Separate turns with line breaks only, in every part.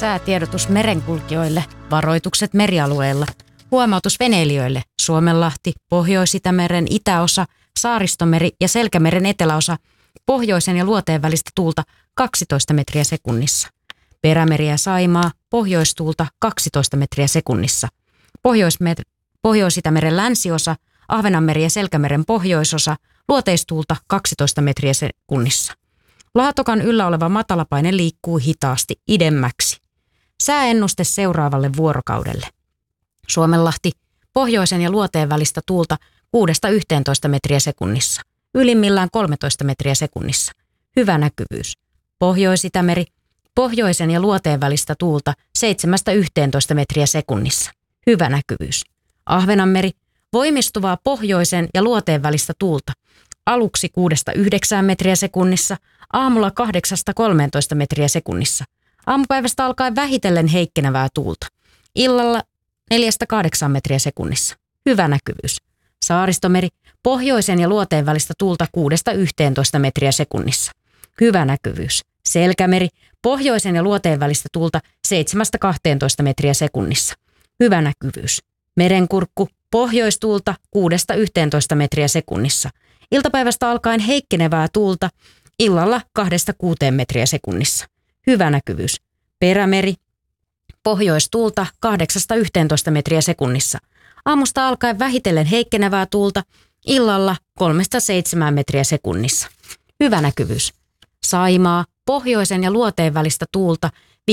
Säätiedotus merenkulkijoille, varoitukset merialueilla, huomautus veneilijöille, Suomenlahti, Pohjois-Itämeren itäosa, Saaristomeri ja Selkämeren eteläosa, pohjoisen ja luoteen välistä tuulta 12 metriä sekunnissa. Perämeri ja Saimaa, pohjoistuulta 12 metriä sekunnissa. Pohjois-Itämeren länsiosa, Ahvenanmeri ja Selkämeren pohjoisosa, luoteistuulta 12 metriä sekunnissa. Laatokan yllä oleva matalapaine liikkuu hitaasti idemmäksi. Sääennuste seuraavalle vuorokaudelle. Suomenlahti, pohjoisen ja luoteen välistä tuulta 6–11 metriä sekunnissa. Ylimmillään 13 metriä sekunnissa. Hyvä näkyvyys. Pohjois-Itämeri, pohjoisen ja luoteen välistä tuulta 7–11 metriä sekunnissa. Hyvä näkyvyys. Ahvenanmeri, voimistuvaa pohjoisen ja luoteen välistä tuulta. Aluksi 6–9 metriä sekunnissa, aamulla 8–13 metriä sekunnissa. Aamupäivästä alkaen vähitellen heikkenevää tuulta. Illalla 4–8 metriä sekunnissa. Hyvä näkyvyys. Saaristomeri, pohjoisen ja luoteen välistä tuulta 6–11 metriä sekunnissa. Hyvä näkyvyys. Selkämeri, pohjoisen ja luoteen välistä tuulta 7–12 metriä sekunnissa. Hyvä näkyvyys. Merenkurkku, pohjoistuulta 6–11 metriä sekunnissa. Iltapäivästä alkaen heikkenevää tuulta, illalla 2–6 metriä sekunnissa. Hyvä näkyvyys. Perämeri, pohjoistuulta 8–11 metriä sekunnissa. Aamusta alkaen vähitellen heikkenevää tuulta, illalla 3–7 metriä sekunnissa. Hyvä näkyvyys. Saimaa, pohjoisen ja luoteen välistä tuulta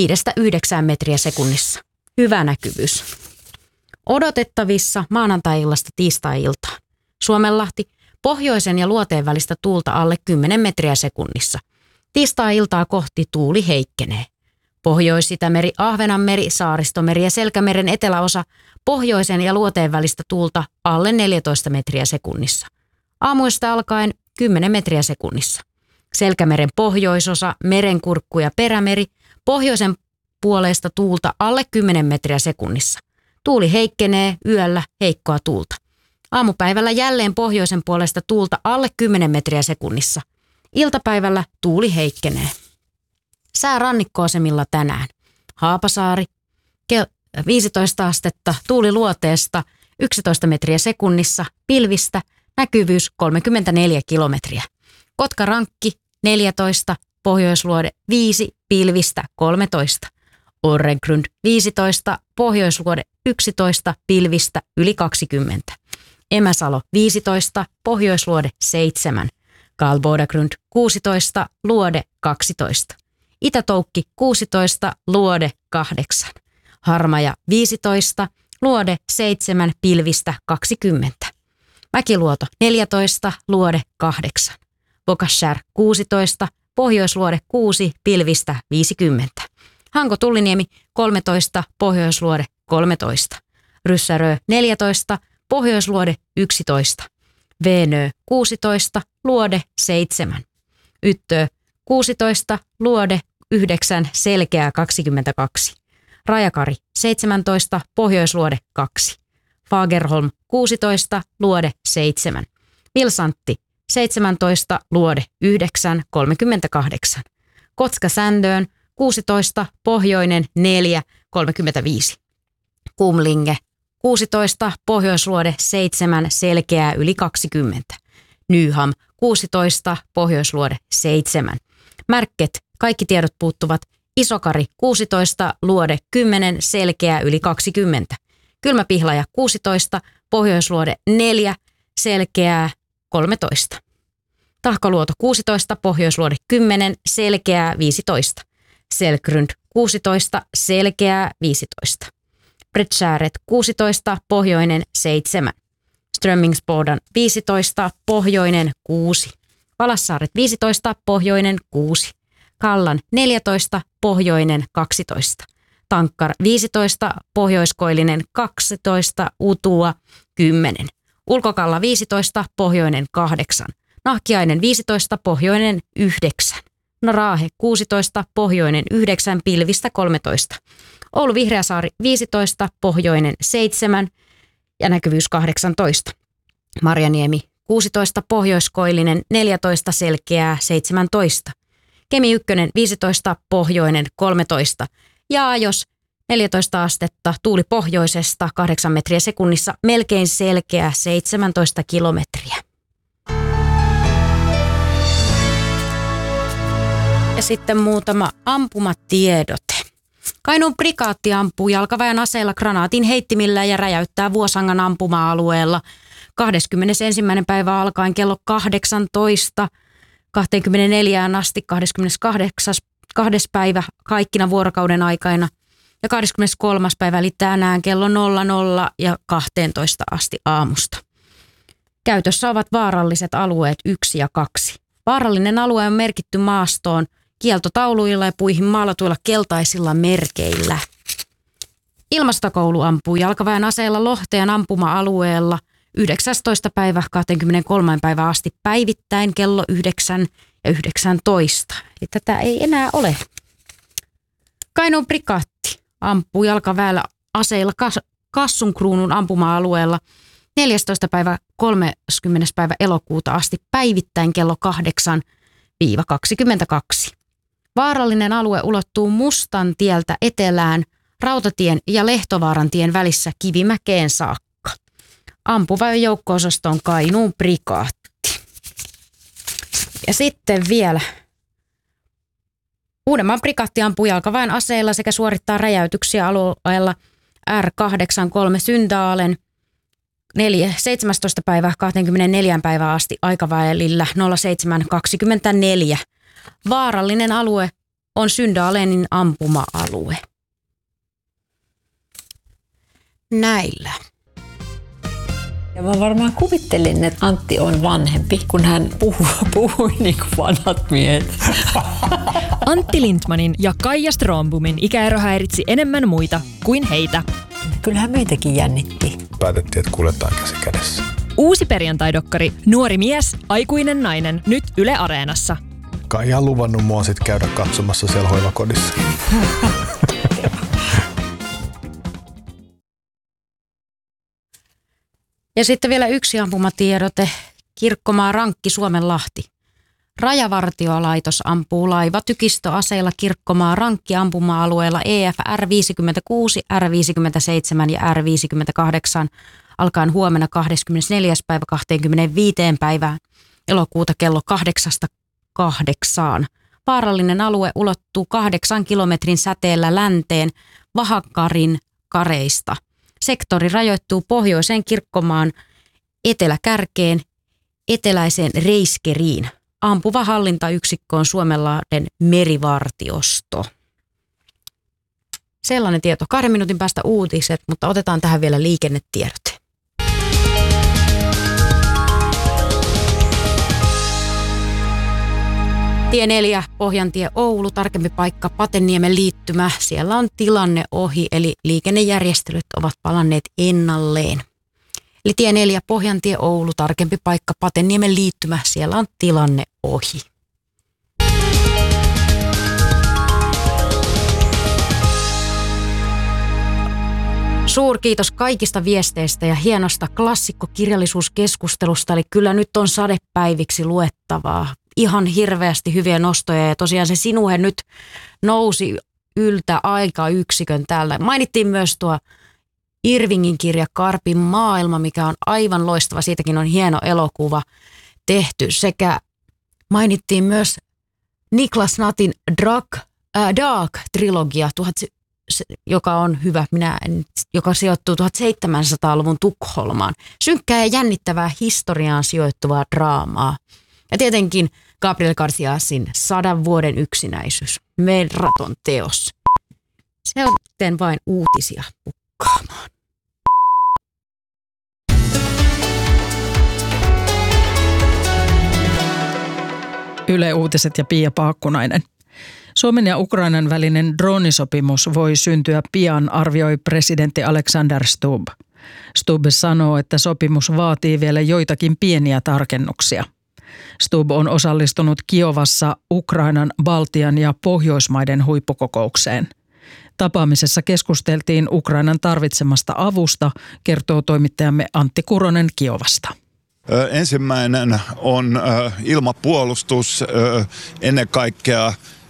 5–9 metriä sekunnissa. Hyvä näkyvyys. Odotettavissa maanantai-illasta tiistai-iltaan. Suomenlahti, pohjoisen ja luoteen välistä tuulta alle 10 metriä sekunnissa. Tiistai-iltaa kohti tuuli heikkenee. Pohjois-Itämeri, Ahvenanmeri, Saaristomeri ja Selkämeren eteläosa, pohjoisen ja luoteen välistä tuulta alle 14 metriä sekunnissa. Aamuista alkaen 10 metriä sekunnissa. Selkämeren pohjoisosa, Merenkurkku ja Perämeri, pohjoisen puoleista tuulta alle 10 metriä sekunnissa. Tuuli heikkenee, yöllä heikkoa tuulta. Aamupäivällä jälleen pohjoisen puolesta tuulta alle 10 metriä sekunnissa. Iltapäivällä tuuli heikkenee. Sää rannikkoasemilla tänään. Haapasaari, 15 astetta, tuuli luoteesta 11 metriä sekunnissa, pilvistä, näkyvyys 34 kilometriä. Kotkarankki 14, pohjoisluode 5, pilvistä 13. Orrengrund 15, pohjoisluode 11, pilvistä yli 20. Emäsalo 15, pohjoisluode 7. Karlbodagrund 16, luode 12. Itätoukki 16, luode 8. Harmaja 15, luode 7, pilvistä 20. Mäkiluoto 14, luode 8. Bokashär 16, pohjoisluode 6, pilvistä 50. Hanko-Tulliniemi 13, pohjoisluode 13. Ryssärö 14, pohjoisluode 11. Veenö 16, luode 7. Yttö 16, luode 9, selkeää 22. Rajakari 17, pohjoisluode 2. Fagerholm 16, luode 7. Vilsantti 17, luode 9, 38. Kotska-Sändöön 16, pohjoinen 4, 35. Kumlinge 16, pohjoisluode 7, selkeää yli 20. Nyham 16, pohjoisluode 7. Märket, kaikki tiedot puuttuvat. Isokari 16, luode 10, selkeää yli 20. Kylmäpihlaja 16, pohjoisluode 4, selkeää 13. Tahkoluoto 16, pohjoisluode 10, selkeää 15. Selkrund 16, selkeää 15. Bredsäret 16, pohjoinen 7. Strömmingsbodan 15, pohjoinen 6. Valassaaret 15, pohjoinen 6. Kallan 14, pohjoinen 12. Tankkar 15, pohjoiskoillinen 12, Utua 10. Ulkokalla 15, pohjoinen 8. Nahkiainen 15, pohjoinen 9. Raahe 16, pohjoinen 9, pilvistä 13. Oulu Vihreäsaari 15, pohjoinen 7 ja näkyvyys 18. Marjaniemi 16, pohjoiskoillinen 14, selkeää 17. Kemi 1, 15, pohjoinen 13. Ja jos 14 astetta, tuuli pohjoisesta 8 metriä sekunnissa, melkein selkeä 17 kilometriä. Ja sitten muutama ampumatiedote. Kainuun prikaatti ampuu jalkaväen aseella granaatin heittimillä ja räjäyttää Vuosangan ampuma-alueella 21. päivä alkaen kello 18, 24 asti 28. päivä kaikkina vuorokauden aikaina ja 23. päivä eli tänään kello 00 ja 12 asti aamusta. Käytössä ovat vaaralliset alueet 1 ja 2. Vaarallinen alue on merkitty maastoon kieltotauluilla ja puihin maalatuilla keltaisilla merkeillä. Ilmastokoulu ampuu jalkaväen aseella Lohteen ampuma-alueella 19. päivä 23. päivä asti päivittäin kello 9 ja 19. Eli tätä ei enää ole. Kainuun prikaatti ampuu jalkaväellä aseilla Kassunkruunun ampuma-alueella 14. päivä 30. päivä elokuuta asti päivittäin kello 8-22. Vaarallinen alue ulottuu Mustan tieltä etelään Rautatien ja Lehtovaaran tien välissä Kivimäkeen saakka. Ampuva joukko-osasto on Kainuun prikaatti. Ja sitten vielä Uudenmaan prikaatti ampuu jalkaväen aseella sekä suorittaa räjäytyksiä alueella R83 Syndaalen 17. päivä 24. päivää asti aikavälillä 0724. Vaarallinen alue on Syndaalenin ampuma-alue. Näillä.
Ja mä varmaan kuvittelin, että Antti on vanhempi, kun hän puhui niin kuin vanhat miehet.
Antti Lindmanin ja Kaija Strömbomin ikäero häiritsi enemmän muita kuin heitä.
Kyllähän meitäkin jännitti.
Päätettiin, että kuljetaan käsi kädessä.
Uusi perjantaidokkari Nuori mies, aikuinen nainen, nyt Yle Areenassa.
Kaija on luvannut mua sit käydä katsomassa siellä hoivakodissa.
Ja sitten vielä yksi ampumatiedote. Kirkkomaa Rankki Suomenlahti. Rajavartiolaitos ampuu laivatykistöaseilla Kirkkomaa Rankki ampuma-alueella EF R56, R57 ja R58 alkaen huomenna 24. päivä 25. päivää elokuuta kello 8-8. Vaarallinen alue ulottuu 8 kilometrin säteellä länteen Vahakarin kareista. Sektori rajoittuu pohjoiseen Kirkkomaan eteläkärkeen eteläiseen Reiskeriin. Ampuva hallintayksikkö on Suomenlahden merivartiosto. Sellainen tieto. 2 minuutin päästä uutiset, mutta otetaan tähän vielä liikennetiedot. Tie 4, Pohjantie Oulu, tarkempi paikka Patenniemen liittymä. Siellä on tilanne ohi, eli liikennejärjestelyt ovat palanneet ennalleen. Eli tie 4, Pohjantie Oulu, tarkempi paikka Patenniemen liittymä. Siellä on tilanne ohi. Suurkiitos kaikista viesteistä ja hienosta klassikkokirjallisuuskeskustelusta. Eli kyllä nyt on sadepäiviksi luettavaa. Ihan hirveästi hyviä nostoja ja tosiaan se Sinuhe nyt nousi yltä aikayksikön täällä. Mainittiin myös tuo Irvingin kirja Karpin maailma, mikä on aivan loistava. Siitäkin on hieno elokuva tehty. Sekä mainittiin myös Niklas Natin Dark-trilogia, joka on hyvä, joka sijoittuu 1700-luvun Tukholmaan. Synkkää ja jännittävää historiaan sijoittuvaa draamaa. Ja tietenkin Gabriel Garciasin 100 vuoden yksinäisyys. Verraton teos. Se on sitten vain uutisia pukkaamaan.
Yle Uutiset ja Pia Paakkunainen. Suomen ja Ukrainan välinen droonisopimus voi syntyä pian, arvioi presidentti Alexander Stubb. Stubb sanoo, että sopimus vaatii vielä joitakin pieniä tarkennuksia. Stubb on osallistunut Kiovassa Ukrainan, Baltian ja Pohjoismaiden huippukokoukseen. Tapaamisessa keskusteltiin Ukrainan tarvitsemasta avusta, kertoo toimittajamme Antti Kuronen Kiovasta.
Ensimmäinen on ilmapuolustus, ennen kaikkea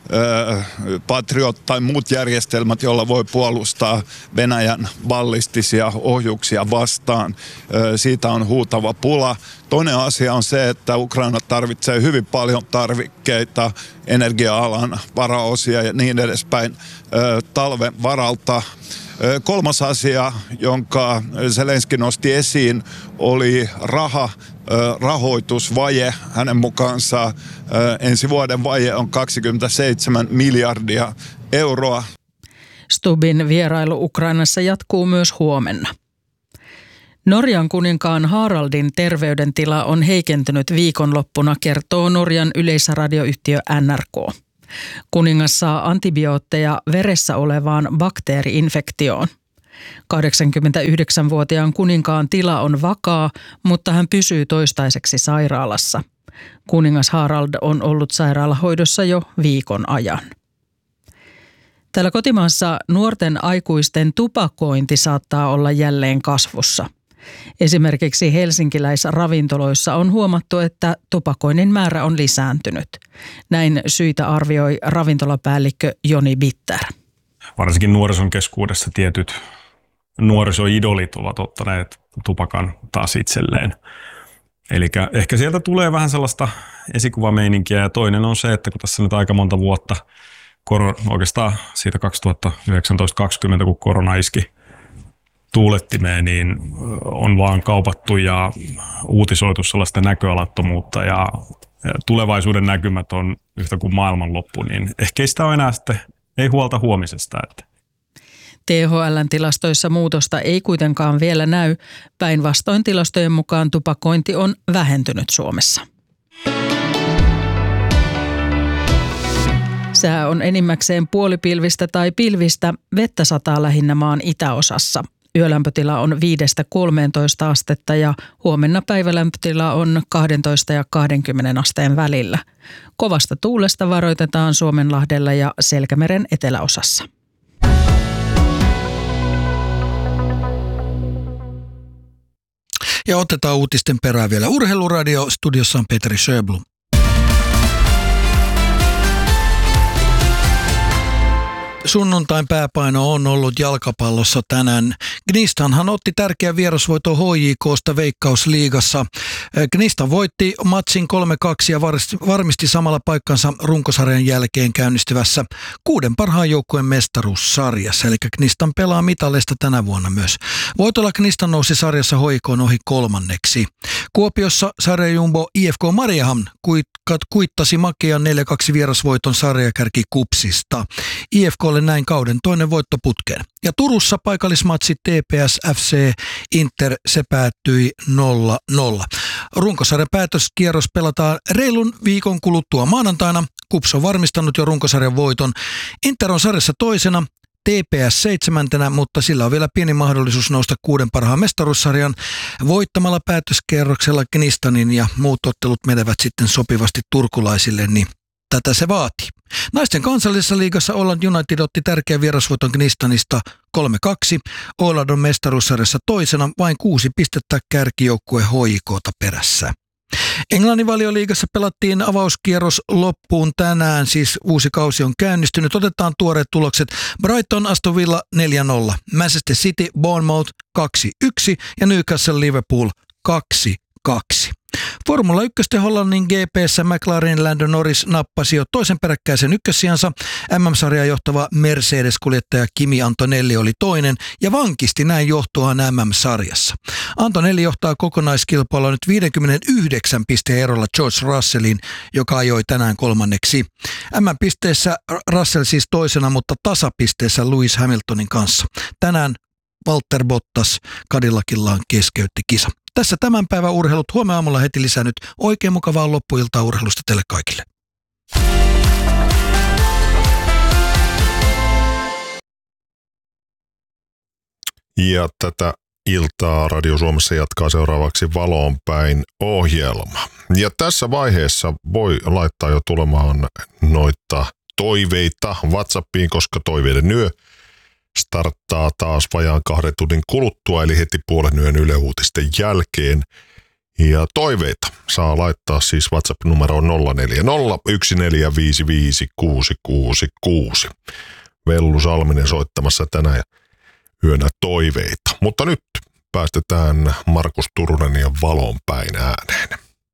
Patriot tai muut järjestelmät, joilla voi puolustaa Venäjän ballistisia ohjuksia vastaan. Siitä on huutava pula. Toinen asia on se, että Ukraina tarvitsee hyvin paljon tarvikkeita, energia-alan varaosia ja niin edespäin talven varalta. Kolmas asia, jonka Zelenski nosti esiin, oli rahoitusvaje. Hänen mukaansa ensi vuoden vaje on 27 miljardia euroa.
Stubbin vierailu Ukrainassa jatkuu myös huomenna. Norjan kuninkaan Haraldin terveydentila on heikentynyt viikonloppuna, kertoo Norjan yleisradioyhtiö NRK. Kuningas saa antibiootteja veressä olevaan bakteeri-infektioon. 89-vuotiaan kuninkaan tila on vakaa, mutta hän pysyy toistaiseksi sairaalassa. Kuningas Harald on ollut sairaalahoidossa jo viikon ajan. Täällä kotimaassa nuorten aikuisten tupakointi saattaa olla jälleen kasvussa. Esimerkiksi helsinkiläisravintoloissa on huomattu, että tupakoinnin määrä on lisääntynyt. Näin syitä arvioi ravintolapäällikkö Joni Bitter.
Varsinkin nuorison keskuudessa tietyt nuorisoidolit ovat ottaneet tupakan taas itselleen. Eli ehkä sieltä tulee vähän sellaista esikuvameininkiä, ja toinen on se, että kun tässä nyt aika monta vuotta, oikeastaan siitä 2019-2020, kun korona iski tuulettimeen, niin on vaan kaupattu ja uutisoitu sellaista näköalattomuutta, ja tulevaisuuden näkymät on yhtä kuin maailmanloppu, niin ehkä ei sitä ole enää sitten, ei huolta huomisesta.
THL:n tilastoissa muutosta ei kuitenkaan vielä näy. Päinvastoin tilastojen mukaan tupakointi on vähentynyt Suomessa. Sää on enimmäkseen puolipilvistä tai pilvistä, vettä sataa lähinnä maan itäosassa. Yölämpötila on 5-13 astetta ja huomenna päivälämpötila on 12 ja 20 asteen välillä. Kovasta tuulesta varoitetaan Suomenlahdella ja Selkämeren eteläosassa.
Ja otetaan uutisten perään vielä Urheiluradio. Studiossa on Petri Sjöblom. Sunnuntain pääpaino on ollut jalkapallossa tänään. Gnistanhan otti tärkeän vierasvoiton HJK:sta Veikkausliigassa. Gnistan voitti matsin 3-2 ja varmisti samalla paikkansa runkosarjan jälkeen käynnistyvässä 6 parhaan joukkueen mestaruussarjassa. Eli Gnistan pelaa mitaleista tänä vuonna myös. Voitolla Gnistan nousi sarjassa HJK:n ohi 3. Kuopiossa sarjajumbo IFK Mariehamn kuittasi makean 4-2 vierasvoiton sarjakärki KuPSista. IFK:lle näin kauden toinen voitto putkeen. Ja Turussa paikallismatsi TPS FC Inter, se päättyi 0-0. Runkosarjan päätöskierros pelataan reilun viikon kuluttua maanantaina. KuPS on varmistanut jo runkosarjan voiton. Inter on sarjassa toisena, TPS 7, mutta sillä on vielä pieni mahdollisuus nousta 6 parhaan mestaruussarjan voittamalla päätöskierroksella Gnistanin, ja muut ottelut menevät sitten sopivasti turkulaisille, niin tätä se vaatii. Naisten kansallisessa liigassa Åland United otti tärkeän vierasvoiton Gnistanista 3-2. Åland on mestaruussarjassa toisena, vain 6 pistettä kärkijoukkue HJK:ta perässä. Englannin Valioliigassa pelattiin avauskierros loppuun tänään, siis uusi kausi on käynnistynyt. Otetaan tuoreet tulokset. Brighton Aston Villa 4-0, Manchester City Bournemouth 2-1 ja Newcastle Liverpool 2-2. Formula 1 Hollannin GP:ssä McLarenin Lando Norris nappasi jo toisen peräkkäisen ykkössijansa. MM-sarjaa johtava Mercedes-kuljettaja Kimi Antonelli oli toinen ja vankisti näin johtoaan MM-sarjassa. Antonelli johtaa kokonaiskilpailua nyt 59 pisteen erolla George Russellin, joka ajoi tänään 3. MM-pisteessä Russell siis toisena, mutta tasapisteessä Lewis Hamiltonin kanssa. Tänään Valtteri Bottas Cadillacillaan keskeytti kisa. Tässä tämän päivän urheilut. Huomenna aamulla heti lisää nyt. Oikein mukavaa loppuiltaa urheilusta teille kaikille.
Ja tätä iltaa Radio Suomessa jatkaa seuraavaksi Valoon päin -ohjelma. Ja tässä vaiheessa voi laittaa jo tulemaan noita toiveita WhatsAppiin, koska toiveiden yö starttaa taas vajaan 2 tunnin kuluttua, eli heti puolen yön Yle Uutisten jälkeen. Ja toiveita saa laittaa siis WhatsApp-numeroon 0401455666. Vellu Salminen soittamassa tänä yönä toiveita. Mutta nyt päästetään Markus Turunen ja Valonpäin ääneen.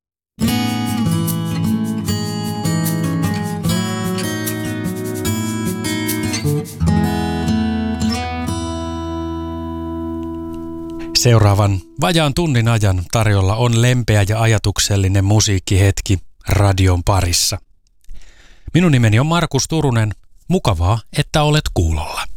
Seuraavan vajaan tunnin ajan tarjolla on lempeä ja ajatuksellinen musiikkihetki radion parissa. Minun nimeni on Markus Turunen. Mukavaa, että olet kuulolla.